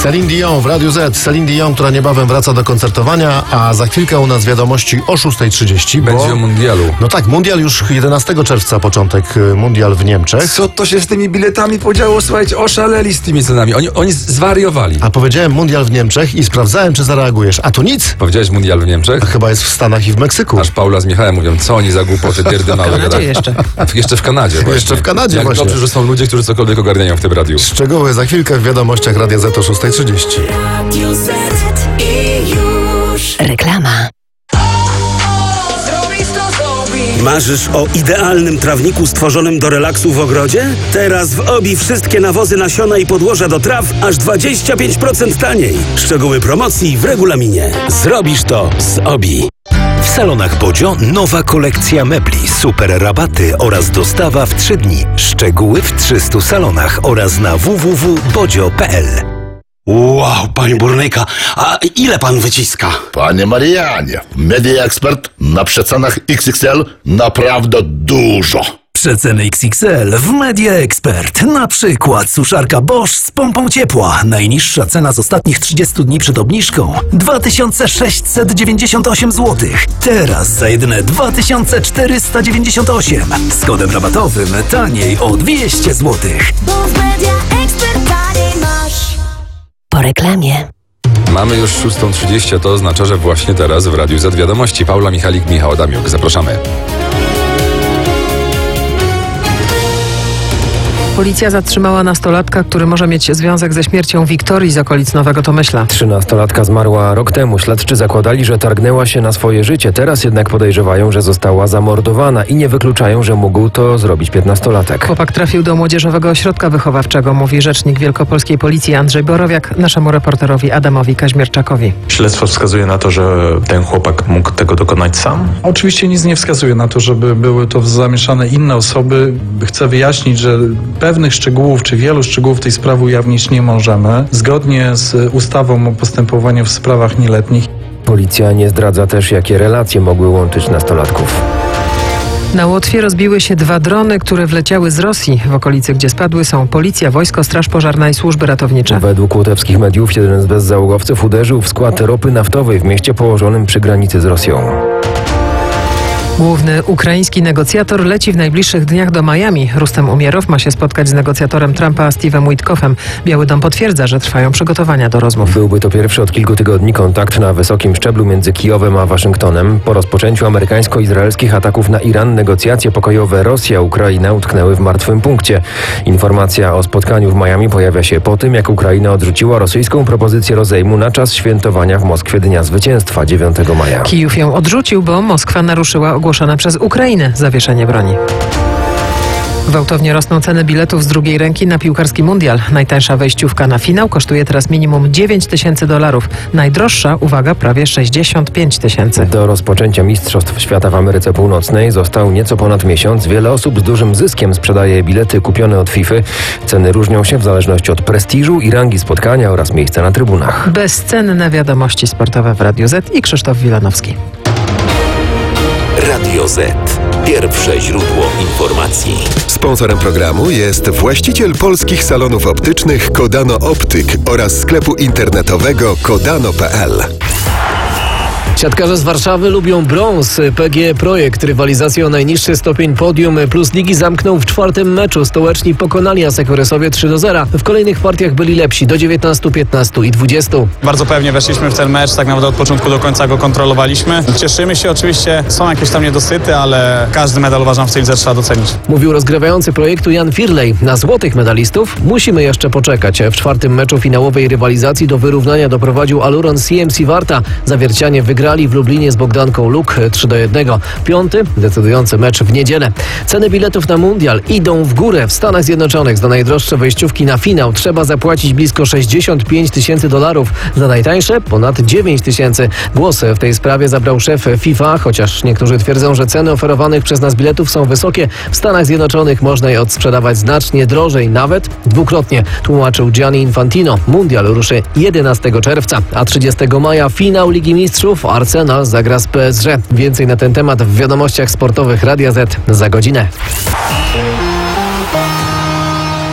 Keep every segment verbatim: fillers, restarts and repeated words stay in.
Celine Dion w Radiu Z. Celine Dion, która niebawem wraca do koncertowania, a za chwilkę u nas wiadomości o szósta trzydzieści. Będzie bo... o mundialu. No tak, mundial już jedenastego czerwca, początek mundial w Niemczech. Co to się z tymi biletami podziało? Słuchajcie, oszaleli z tymi cenami. Oni, oni zwariowali. A powiedziałem mundial w Niemczech i sprawdzałem, czy zareagujesz. A tu nic. Powiedziałeś mundial w Niemczech? Chyba jest w Stanach i w Meksyku. Aż Paula z Michałem mówią, co oni za głupoty pierdymałe. W Kanadzie jeszcze. Jeszcze w Kanadzie właśnie. Jeszcze w Kanadzie Jak właśnie. dobrze, że są ludzie, którzy cokolwiek ogarniają w tym radiu. Szczegóły za chwilkę w wiadomościach Radia Z o szósta trzydzieści. Reklama. Marzysz o idealnym trawniku stworzonym do relaksu w ogrodzie? Teraz w Obi wszystkie nawozy, nasiona i podłoża do traw aż dwadzieścia pięć procent taniej. Szczegóły promocji w regulaminie. Zrobisz to z Obi. W salonach Bodzio nowa kolekcja mebli, super rabaty oraz dostawa w trzy dni. Szczegóły w trzystu salonach oraz na w w w kropka bodzio kropka p l. Wow, panie burnyka, a ile pan wyciska? Panie Marianie, Media Expert na przecenach X X L naprawdę dużo. Przeceny X X L w Media Expert. Na przykład suszarka Bosch z pompą ciepła. Najniższa cena z ostatnich trzydziestu dni przed obniżką dwa tysiące sześćset dziewięćdziesiąt osiem złotych. Teraz za jedyne dwa tysiące czterysta dziewięćdziesiąt osiem. Z kodem rabatowym taniej o dwieście złotych. Bo w Media Expert taniej masz. Po reklamie. Mamy już szósta trzydzieści, a to oznacza, że właśnie teraz w Radiu Z wiadomości. Paula Michalik, Michał Adamiuk. Zapraszamy. Policja zatrzymała nastolatka, który może mieć związek ze śmiercią Wiktorii z okolic Nowego Tomyśla. Trzynastolatka zmarła rok temu. Śledczy zakładali, że targnęła się na swoje życie. Teraz jednak podejrzewają, że została zamordowana i nie wykluczają, że mógł to zrobić piętnastolatek. Chłopak trafił do Młodzieżowego Ośrodka Wychowawczego, mówi rzecznik wielkopolskiej policji Andrzej Borowiak naszemu reporterowi Adamowi Kaźmierczakowi. Śledztwo wskazuje na to, że ten chłopak mógł tego dokonać sam? Oczywiście nic nie wskazuje na to, żeby były to zamieszane inne osoby. Chcę wyjaśnić, że pewnych szczegółów, czy wielu szczegółów tej sprawy ujawnić nie możemy. Zgodnie z ustawą o postępowaniu w sprawach nieletnich. Policja nie zdradza też, jakie relacje mogły łączyć nastolatków. Na Łotwie rozbiły się dwa drony, które wleciały z Rosji. W okolicy, gdzie spadły, są policja, wojsko, straż pożarna i służby ratownicze. Według łotewskich mediów jeden z bezzałogowców uderzył w skład ropy naftowej w mieście położonym przy granicy z Rosją. Główny ukraiński negocjator leci w najbliższych dniach do Miami. Rustem Umierow ma się spotkać z negocjatorem Trumpa Steve'em Witkoffem. Biały Dom potwierdza, że trwają przygotowania do rozmów. Byłby to pierwszy od kilku tygodni kontakt na wysokim szczeblu między Kijowem a Waszyngtonem. Po rozpoczęciu amerykańsko-izraelskich ataków na Iran negocjacje pokojowe Rosja-Ukraina utknęły w martwym punkcie. Informacja o spotkaniu w Miami pojawia się po tym, jak Ukraina odrzuciła rosyjską propozycję rozejmu na czas świętowania w Moskwie Dnia Zwycięstwa dziewiątego maja. Kijów ją odrzucił, bo Moskwa naruszyła ogłoszone przez Ukrainę zawieszenie broni. Gwałtownie rosną ceny biletów z drugiej ręki na piłkarski mundial. Najtańsza wejściówka na finał kosztuje teraz minimum dziewięć tysięcy dolarów. Najdroższa, uwaga, prawie sześćdziesiąt pięć tysięcy. Do rozpoczęcia Mistrzostw Świata w Ameryce Północnej został nieco ponad miesiąc. Wiele osób z dużym zyskiem sprzedaje bilety kupione od FIFA. Ceny różnią się w zależności od prestiżu i rangi spotkania oraz miejsca na trybunach. Bezcenne wiadomości sportowe w Radiu Z i Krzysztof Wilanowski. Radio Z. Pierwsze źródło informacji. Sponsorem programu jest właściciel polskich salonów optycznych Kodano Optyk oraz sklepu internetowego kodano kropka p l. Siatkarze z Warszawy lubią brąz. P G E Projekt rywalizację o najniższy stopień podium plus ligi zamknął w czwartym meczu. Stołeczni pokonali Asekoresowie trzy do zera. W kolejnych partiach byli lepsi do dziewiętnastu, piętnastu i dwudziestu. Bardzo pewnie weszliśmy w ten mecz, tak naprawdę od początku do końca go kontrolowaliśmy. Cieszymy się oczywiście, są jakieś tam niedosyty, ale każdy medal uważam w tej lidze trzeba docenić. Mówił rozgrywający projektu Jan Firlej. Na złotych medalistów musimy jeszcze poczekać. W czwartym meczu finałowej rywalizacji do wyrównania doprowadził Aluron C M C Warta. Zawiercianie wygrali w Lublinie z Bogdanką Luk trzy do jednego. Piąty, decydujący mecz w niedzielę. Ceny biletów na mundial idą w górę. W Stanach Zjednoczonych za najdroższe wejściówki na finał trzeba zapłacić blisko sześćdziesiąt pięć tysięcy dolarów. Za najtańsze ponad dziewięć tysięcy. Głos w tej sprawie zabrał szef FIFA, chociaż niektórzy twierdzą, że ceny oferowanych przez nas biletów są wysokie. W Stanach Zjednoczonych można je odsprzedawać znacznie drożej, nawet dwukrotnie, tłumaczył Gianni Infantino. Mundial ruszy jedenastego czerwca, a trzydziestego maja finał Ligi Mistrzów. Arsenal zagra z P S G. Więcej na ten temat w wiadomościach sportowych Radia Z za godzinę.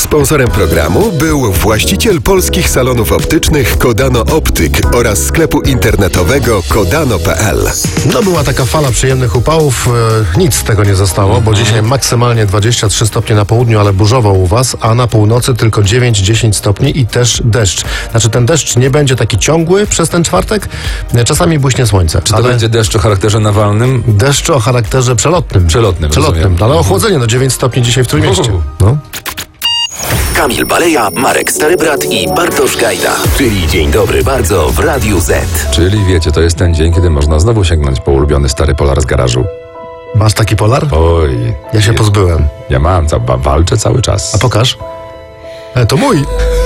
Sponsorem programu był właściciel polskich salonów optycznych Kodano Optyk oraz sklepu internetowego kodano kropka p l. No była taka fala przyjemnych upałów, e, nic z tego nie zostało, bo dzisiaj maksymalnie dwadzieścia trzy stopnie na południu, ale burzowo u was, a na północy tylko dziewięć dziesięć stopni i też deszcz. Znaczy ten deszcz nie będzie taki ciągły przez ten czwartek, e, czasami błyśnie słońce. Czy to ale będzie deszcz o charakterze nawalnym? Deszcz o charakterze przelotnym. Przelotnym, Przelotnym, rozumiem. ale ochłodzenie, no dziewięć stopni dzisiaj w Trójmieście. Uhu. No. Kamil Baleja, Marek Starybrat i Bartosz Gajda. Czyli Dzień Dobry Bardzo w Radiu Z. Czyli wiecie, to jest ten dzień, kiedy można znowu sięgnąć po ulubiony stary polar z garażu. Masz taki polar? Oj. Ja się nie. pozbyłem. Ja mam, ca- walczę cały czas. A pokaż. E, to mój.